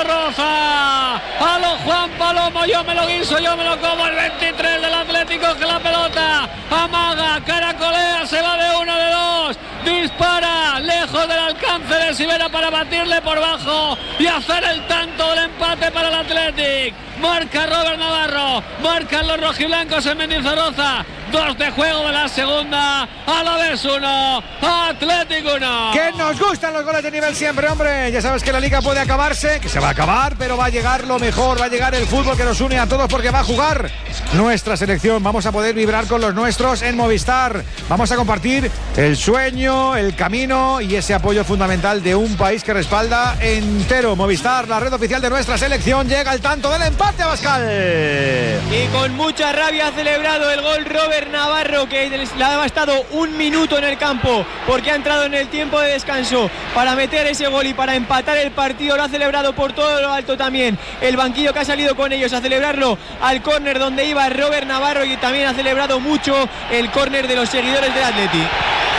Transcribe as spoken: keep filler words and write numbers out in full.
Mendizorroza. A lo Juan Palomo, yo me lo guiso, yo me lo como. El veintitrés del Atlético, que la pelota amaga, caracolea, se va de uno, de dos, dispara lejos del alcance de Sivera para batirle por bajo y hacer el tanto del empate para el Atlético. Marca Robert Navarro, marcan los rojiblancos en Mendizorroza. Dos de juego de la segunda, Alavés uno, Atlético uno. Que nos gustan los goles de nivel siempre, hombre. Ya sabes que la liga puede acabarse, que se va a acabar, pero va a llegar lo mejor, va a llegar el fútbol que nos une a todos porque va a jugar nuestra selección. Vamos a poder vibrar con los nuestros en Movistar. Vamos a compartir el sueño, el camino y ese apoyo fundamental de un país que respalda entero. Movistar, la red oficial de nuestra selección, llega el tanto del empate, Abascal. Y con mucha rabia ha celebrado el gol Robert Navarro, que le ha bastado un minuto en el campo porque ha entrado en el tiempo de descanso para meter ese gol y para empatar el partido. Lo ha celebrado por todo lo alto también el banquillo que ha salido con ellos a celebrarlo al córner donde iba Robert Navarro, y también ha celebrado mucho el córner de los seguidores del Atleti.